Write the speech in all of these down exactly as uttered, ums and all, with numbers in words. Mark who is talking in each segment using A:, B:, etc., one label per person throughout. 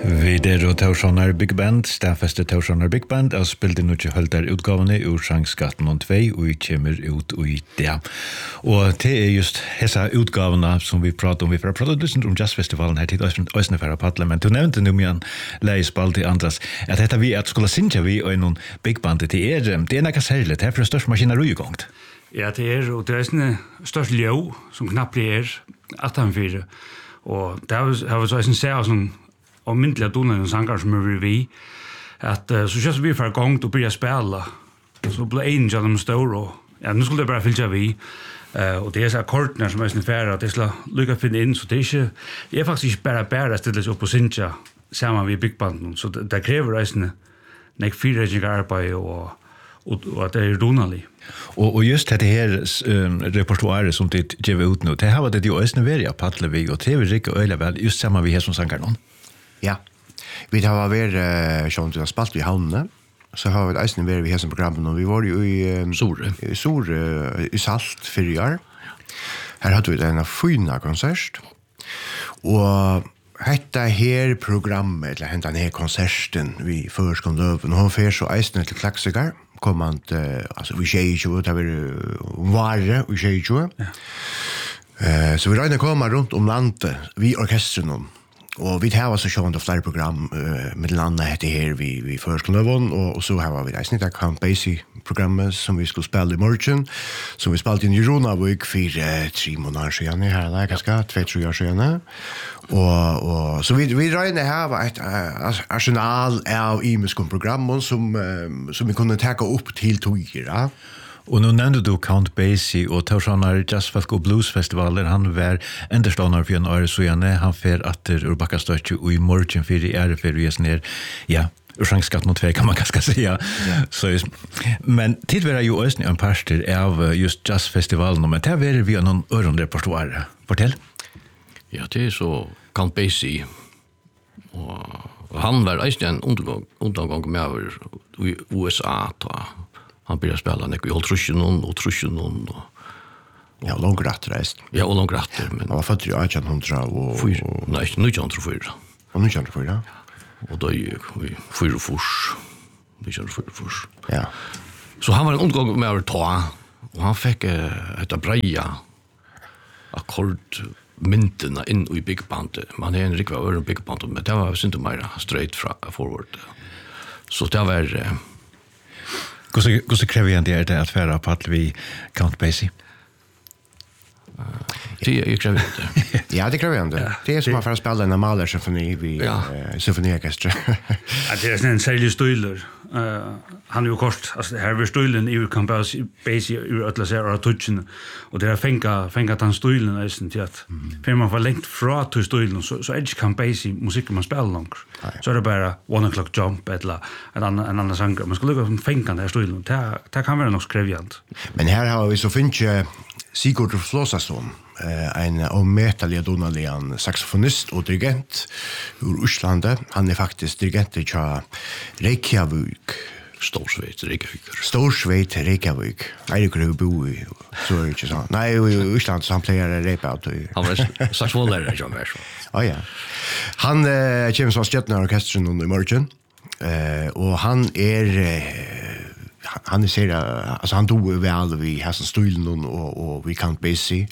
A: Vi der og Torsjonar Big Band, stafeste Torsjonar Big Band, og spilte nå ikke holdt der utgavene ur Sangskatten og tvei, og vi kommer ut i det. Og det er just hessa utgavene som vi prater om, vi får prate litt om jazzfestivalen her tid, Øysene for å padle, men du nevnte nå mye leiespalt i andras, at dette vi at skulle synge vi og noen Big Band, det er, det er noe særlig, det er for det største maskineri i gang.
B: Ja, det er, og det er sånn størst ljø, som knappt er attenfire, og det har vi så en ser sånn, og myndelig donen sanger som er vi, at uh, så kjøs vi for gang til å begynne å spille, så ble en av dem stor, og ja, nå skulle det bare fylle vi, uh, og det er så akkordene som er sånn færre, at det skal lykke å finne inn, så det er ikke, det er faktisk ikke bare bare å stille seg opp og synge sammen med Big Band, så det, det krever reisende, nek fyrretning arbeid, og, og, og at det er donelig.
A: Og, og just dette her um, repertoaret som det gjør ut nå, det har det jo også vært av Padle vi, og det er ikke øyelig vel, just sammen vi her som sanger noen.
C: Ja, vi har vært, uh, sånn at vi har spalt i havnene, så har vi eisen vært i hesen programmen, og vi var jo i um,
A: Sore,
C: i, Sore, uh, i Salt fire år. Her hadde vi en fina konsert, og hette her programmet, eller hente her konserten, vi først kom løven, og hun fer så eisen til klassiker, kommand, uh, altså vi skjer ikke, det var vare, vi skjer ikke. Ja. Uh, så vi regner komme rundt om landet, vi orkestren om, og vi har så sjående flere program uh, med landet heter her vi, vi først løven, og, og så har vi det snitt av Count Basie-programmet som vi skulle spille i morgen, som vi spilte inn i Ronavik for uh, tre måneder siden her, eller ganske, tve-tre år siden. Og, og, så vi, vi regner her et uh, arsenal av imiske programmer som, uh, som vi kunne ta opp til togger, ja.
A: Og nå nevnte du Count Basie og Torsjonar Jazzfolk og Bluesfestivaler. Han var enderstående for en år så gjerne. Han fer atter ur Bakkastøtje og i morgen for i ære for å gjøre ned. Ja, ur Sangskatten og tvei kan man ganske si. Ja. Så, men tid var jo også en parster av just jazzfestivalen, men det var vi av noen øren repertoarer. Fortell.
D: Ja, det er så Count Basie. Og han var også en undergang, undergang med over i U S A, da. Han började spela när vi höll trushen och trushen och
C: ja, långt rätt rest.
D: Ja, och långt rätt, men
C: han var född i arton hundra och
D: fyra. Nej, nu kan jag fyra.
C: Och nu kan jag fyra.
D: Och då gick vi fyra fors. Vi kör fyra fors.
C: Ja.
D: Så han var en undergång med att ta och han fick ett breja ackord mynterna in i Big Band. Man är en riktigt över Big Band, men det var inte mer straight forward. Så det var
A: Hur så kräver jag det att färra på att vi Count Basie?
D: Det är kräver inte.
C: Ja, det kräver inte. Det är som att fara spela en Mahler symfoni vid ja. uh, symfoniorkestret.
B: Ja, det är en särskild stöjler. Uh, han är ju kort, alltså här var stöjlen i Count Basie ur att läsa och touchen. Och det är fänga fänga den stöjlen nästan till att för man får längt från till stöjlen så så är det Count Basie musik man spelar långt. Så är det bara One O'Clock Jump eller en annan en annan sång. Man skulle gå fänga den stöjlen. Det det kan vara nog skrivjant.
C: Men här har vi så finns Sigurd Flåsason, en omätlig donalian saxofonist och dirigent ur Islandet. Han är faktiskt dirigent i Reykjavik.
D: Storsveit, Reykjavik.
C: Storsveit, Reykjavik. Eirik har bo i, så är det inte så. Nej, i Island så han plejer repa out.
D: Han var saxofonlärare, John Mershaw.
C: Ja, ja. Han uh, kommer som stjärnorkestern under morgon. Uh, och han är... Uh, han är ser alltså han tog väl vi har så stolen och och vi Count Basie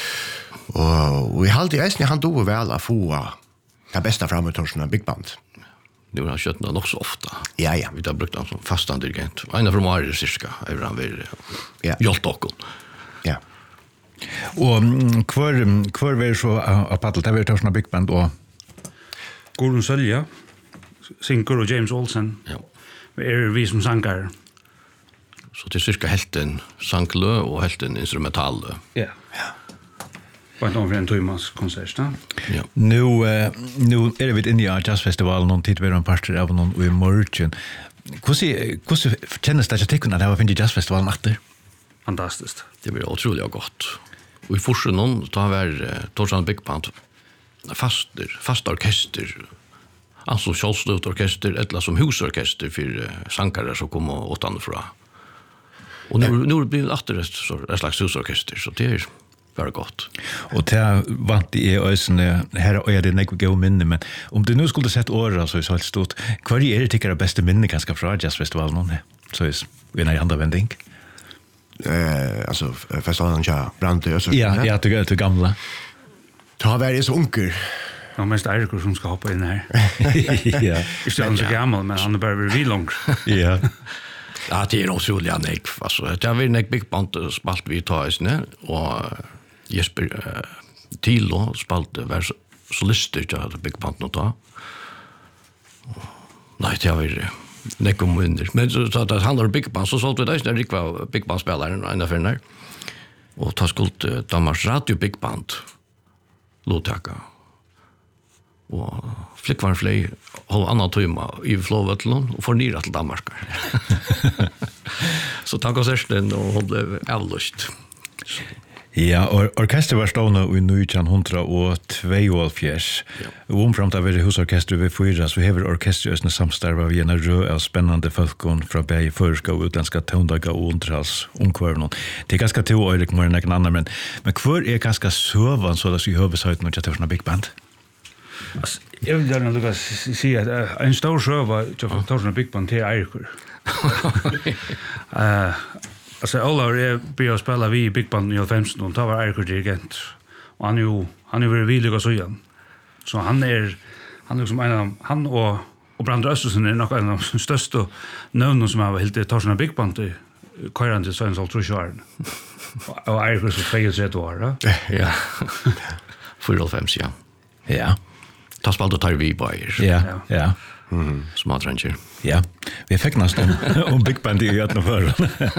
C: och vi hade ju han tog väl att få det bästa framötorsen Big Band.
D: Det var skött nog så ofta.
C: Ja ja,
D: vi har brukt han som fast dirigent. En av de var cirka över han vill. Ja. Hjältokon.
C: Ja.
A: Och kvar kvar var så att Padle det var Torsjonar Big Band och
B: Gordon Sölja, Singer och James Olsen.
D: Ja.
B: Vi är vi som sankar.
D: Så det är cirka hälften sanklö och hälften instrumental.
B: Ja. Ja. Vad de för en Thomas konsert, va?
A: Ja. Nu uh, nu är det inne i jazzfestivalen någon tid vi en parter av någon i morgon. Hur ser hur känns det att jag tycker att det var fin jazzfestivalen efter?
B: Fantastiskt.
D: Det blir otroligt gott. Och i forsen någon tar vi Torsjonar Big Band faster, fast orkester. Alltså självständigt orkester eller som husorkester för sankare som kommer utanför. Och nu nu blir det åter ett så ett slags husorkester så det är var gott.
A: Och det vant i ösne här och är det något gå minne men om du nu skulle sett åra så är så helt stort. Kvar är det tycker det bästa minne kanske från jazzfestivalen någon så är en andra vändning.
C: Eh alltså festivalen ja Brandö så.
A: Ja, ja, du går till gamla.
C: Ta var det så onkel.
B: Ja, mest Eirikur som ska hoppa in här.
A: Ja.
B: Inte han så gammal, men han är bara vid långt.
A: Ja.
D: Ja, det är otroligt annek. Alltså, det har varit en big band spalt vi tar oss ner och Jesper uh, Tilo spalt var solister till det big band nu då. Nej, det har varit nekko munner. Men så, så att det handlar om big band så sålde vi det när det var big band spelaren ända för när. Och ta skuld uh, Danmarks Radio big band låttaka. Og flick var flei halv annan timme i Flåvøtlen og får nira til Danmark. Så takk oss ersten og hun ble avløst.
A: Ja, or orkester var stående i nitton hundra två. Ja. Og omframt av det husorkester ved fyra, så hever orkester østene samstarva ved en rød av spennende folkene fra begge førska og utlandska tåndaga og undras omkvarvene. Det er ganske to øyre mer enn en annan, men, men hvor er ganske søvan så det i høveshøyden og ikke til big band?
B: Alltså, jag vill gärna lukka säga att en stor sjöva till Torsna Big Band till Eirikur. Uh, alltså, Ola är började att spela vi i Big Band i femton och då var Eirikur dirigent. Och han är ju han är väldigt villig och så igen. Så han är han är liksom en av han och och Brandr Östersen är nog en av de största namnen som har helt Torsna Big Band i Kajran till Svens Altrusjaren. Och Eirikur så tjugoett år, ja.
D: Ja. fyrtiofem, ja.
A: Ja.
D: Ta spalt och tar vi bajer.
A: Ja, ja.
C: Mhm.
D: Smart ranger.
A: Ja, vi fick nästan om, om Big Band i ötna för.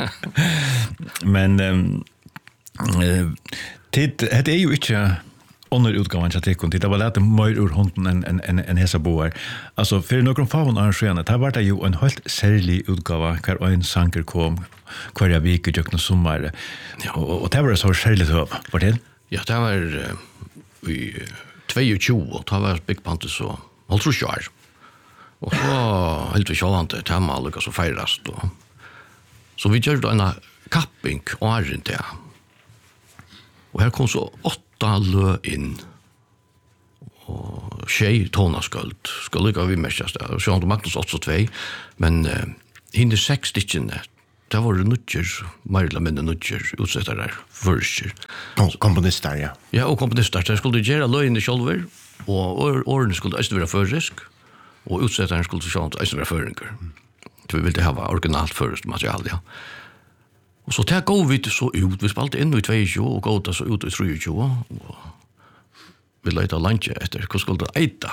A: Men um, uh, det, det är ju inte under utgåvan jag tycker det var lite mer ur hunden än en en en hesa boar. Alltså för några få arrangemang det var det ju en helt särskild utgåva kvar en sanker kom kvar jag vik i jukna sommar. Ja, och, och det var så särskilt höv. Var det?
D: Ja, det var uh, i tjugotvå och det var Big Band så Altrusjar. Och så helt vi självant tema Lucas och feirast då. Så vi gjorde en kapping åren där. Och här kom så åtta lö in. Och tjej tonasköld. Ska lycka vi mestast. Så han Magnus också två. Men uh, hinner sex stycken. Det var nutcher, mer men nutcher utsätta där först.
C: Komponister, ja.
D: Ja, och komponister. Det skulle göra lögn i själver. Och åren skulle också vara förrisk. Och utsättaren skulle så sjönk också vara förringar. Vi ville ha originalt först material, ja. Och så där går vi så ut. Vi spelade in i tjugotvå och går så ut i trettiotjugo. Och vi letar lunch efter. Hur skulle det äta?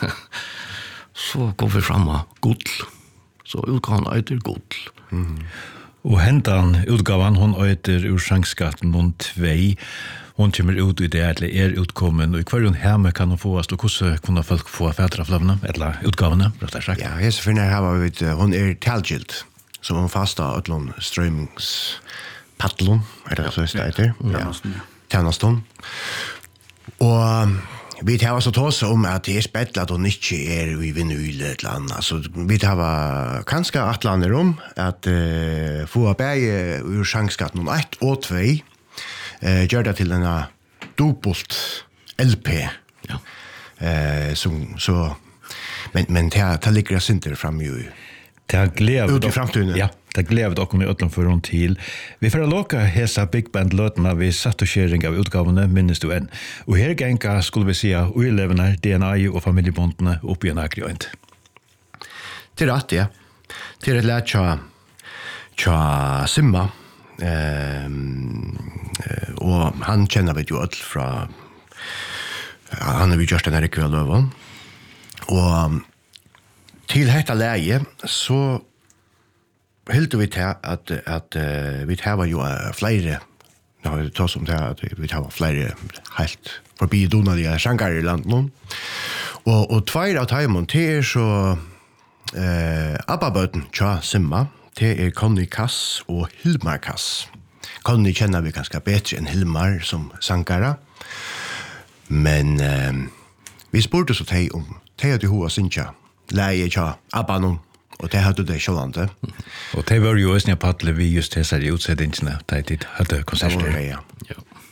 D: Så kom vi fram med guld. Så utgåvan äter guld.
C: Mm.
A: Och hentan utgavan hon äter ur sjankskatten någon två. Hon kommer ut i det eller är utkommen och i kvar hon hemma kan hon få oss och hur kunna folk få fädra flavna eller utgåvorna rättare sagt.
C: Ja, jag så finner här var vi hon är talgilt som hon fasta utlån strömings paddlon eller så är det. Ja. Tjänaston. Och vi tar så tås om att det är spettlat och inte är i vinyl eller annat. Så vi tar kanske att landa om att uh, få bäge ur sjankskatten om ett och två. Eh gör det till en dubbelt L P.
D: Ja.
C: Eh som så men men det det ligger synter fram ju.
A: Det har glädje
C: ut i framtiden.
A: Ja, det glädje och kommer utan för hon till. Vi får locka hesa Big Band låtarna vi satt och sharing av utgåvorna minns du än. Och här gänga skulle vi se och eleverna D N A och familjebondna upp i en agriant.
C: Till rätt ja. Till det lät jag cha simma. Ehm uh, och han känner vi ju all från han har vi just den här kväll över. Och um, till detta läge så helt vi till att att uh, vi har ju uh, flera när vi tar som det att vi har flera helt förbi donaliga sjankar i landet. Och och två av timon till så eh uh, Abba-böten tja simma. Det är Conny Kass och Hilmar Kass. Conny känner vi ganska bättre än Hilmar som sankara. Men eh, vi spurte så tej om tej att hoa synja. Läge tja Abba och det hade det självante.
A: Och det var ju ösnja paddle vi just hesa utsättningarna. Det hade konserter.
C: Ja.
D: Ja.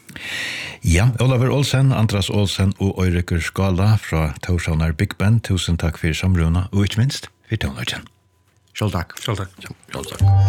A: Ja, Oliver Olsen, Andras Olsen og Øyreker Skala fra Torshavnar Big Band. Tusen takk for samruna, og ikke minst, for tonlagen.
C: Sjål takk.
B: Sjål takk.
D: Ja, takk.